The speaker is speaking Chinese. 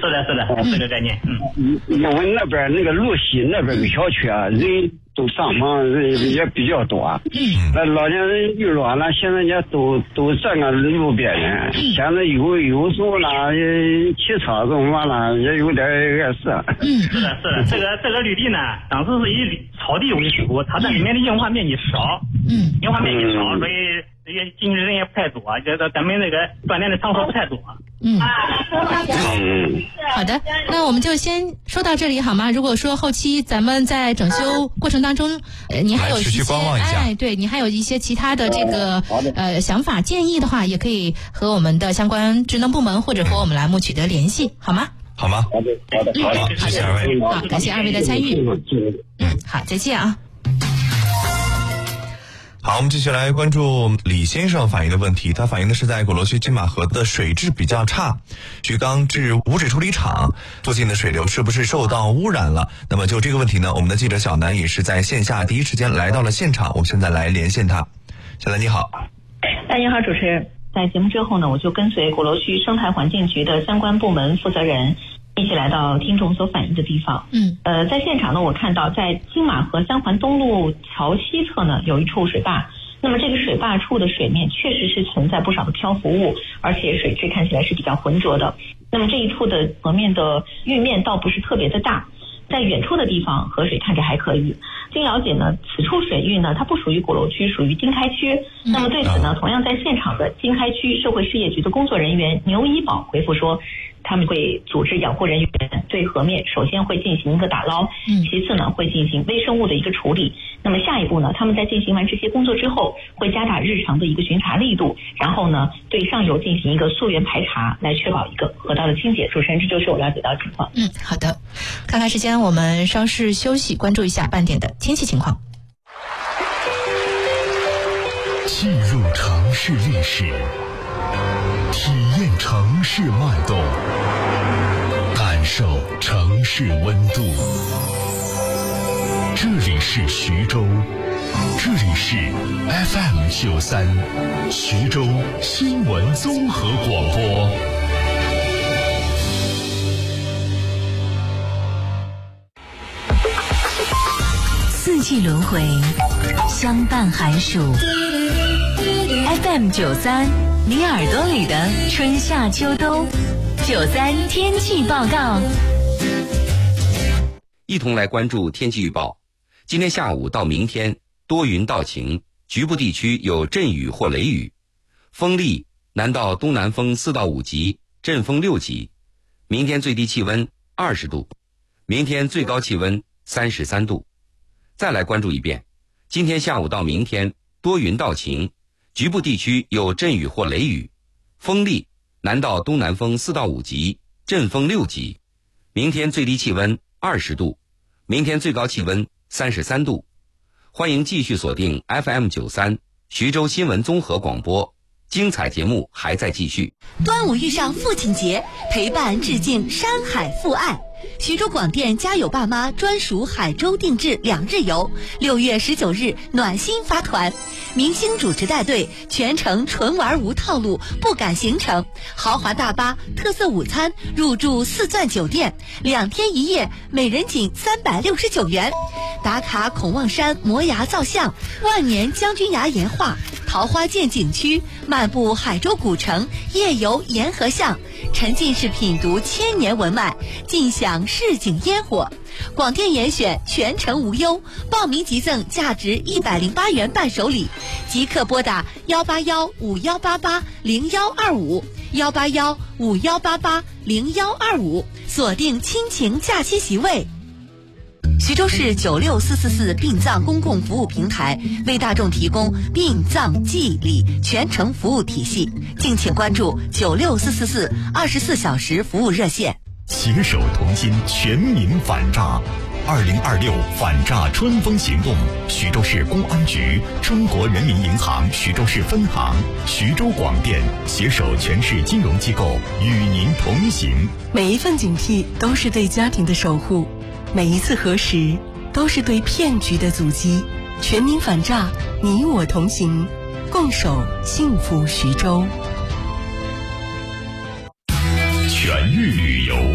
是的，这个概念。 因为那边那个路西那边的小区啊，人都上访人也比较多。那老年人遇乱了，现在人家都站个路边人。现在有时候呢，骑车这么完了也有点碍事。 是的，这个绿地呢，当时是以草地为主，它这里面的硬化面积少，硬化面积少，所以进去人也不太多，这个咱们那个锻炼的场所不太多。 好的，那我们就先说到这里好吗？如果说后期咱们在整修过程当中，你还有一些对你还有一些其他的这个想法建议的话，也可以和我们的相关职能部门或者和我们栏目取得联系，好吗？ 好吗？ 好的， 谢谢二位。 好，感谢二位的参与。好，再见啊。 好，我们继续来关注李先生反映的问题。他反映的是在鼓楼区金马河的水质比较差，徐缸至污水处理厂附近的水流是不是受到污染了？那么就这个问题呢，我们的记者小南也是在线下第一时间来到了现场，我们现在来连线他。小南你好。 你好，主持人。在节目之后呢，我就跟随鼓楼区生态环境局的相关部门负责人一起来到听众所反映的地方。在现场呢，我看到在金马河三环东路桥西侧呢有一处水坝，那么这个水坝处的水面确实是存在不少的漂浮物，而且水质看起来是比较浑浊的。那么这一处的河面的域面倒不是特别的大，在远处的地方河水看着还可以。经了解呢，此处水域呢它不属于鼓楼区，属于经开区。那么对此呢，同样在现场的经开区社会事业局的工作人员牛一宝回复说，他们会组织养护人员对河面首先会进行一个打捞，其次呢会进行微生物的一个处理。那么下一步呢，他们在进行完这些工作之后，会加大日常的一个巡查力度，然后呢对上游进行一个溯源排查，来确保一个河道的清洁。主持人，这就是我了解到的情况。 好的，看看时间，我们稍事休息，关注一下半点的天气情况。 进入城市历史，体验城市脉动，感受城市温度。这里是徐州，这里是 FM93 徐州新闻综合广播。 四季轮回，相伴寒暑。FM93，你耳朵里的春夏秋冬。93天气报告。 一同来关注天气预报。今天下午到明天多云到晴，局部地区有阵雨或雷雨，风力南到东南风4到5级，阵风6级。明天最低气温20度，明天最高气温33度。再来关注一遍，今天下午到明天多云到晴，局部地区有阵雨或雷雨，风力南到东南风4到5级，阵风6级。明天最低气温20度，明天最高气温33度。欢迎继续锁定 FM93 徐州新闻综合广播，精彩节目还在继续。 端午遇上父亲节，陪伴致敬山海父爱。徐州广电家有爸妈专属海州定制2日游，6月19日暖心发团，明星主持带队，全程纯玩无套路，不赶行程，豪华大巴，特色午餐，入住4钻酒店，2天1夜，每人仅369元。打卡孔望山摩崖造像，万年将军崖岩画，桃花涧景区，漫步海州古城，夜游沿河巷，沉浸式品读千年文脉，尽享市井烟火。广电严选，全程无忧，报名即赠价值108元伴手礼，即刻拨打18151880125 18151880125，锁定亲情假期席位。徐州市96444殡葬公共服务平台为大众提供殡葬祭礼全程服务体系，敬请关注96444 24小时服务热线。 携手同心，全民反诈。2026反诈春风行动，徐州市公安局、中国人民银行徐州市分行、徐州广电携手全市金融机构与您同行。 每一份警惕都是对家庭的守护，每一次核实都是对骗局的阻击。全民反诈，你我同行，共守幸福徐州。